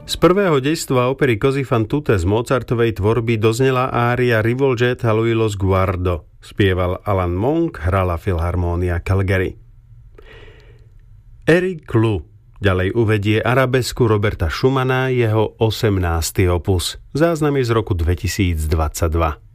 Z prvého dejstva opery Così fan tutte z Mozartovej tvorby doznela ária Rivolgete a lui lo sguardo. Spieval Alan Monk, hrala Filharmónia Calgary. Eric Lu ďalej uvedie arabesku Roberta Schumana, jeho 18. opus. Záznam je z roku 2022.